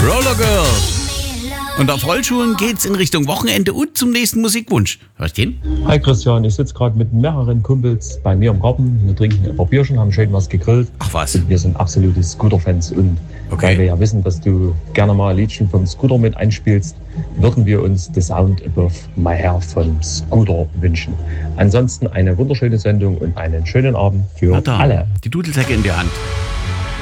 Roller Girl. Und auf Rollschuhen geht's in Richtung Wochenende und zum nächsten Musikwunsch. Hörst du den? Hi Christian, ich sitze gerade mit mehreren Kumpels bei mir im Garten. Wir trinken ein paar Bierchen, haben schön was gegrillt. Ach was. Und wir sind absolute Scooter-Fans. Und weil wir ja wissen, dass du gerne mal ein Liedchen vom Scooter mit einspielst, würden wir uns The Sound Above My Hair vom Scooter wünschen. Ansonsten eine wunderschöne Sendung und einen schönen Abend für alle. Die Dudelsäcke in der Hand.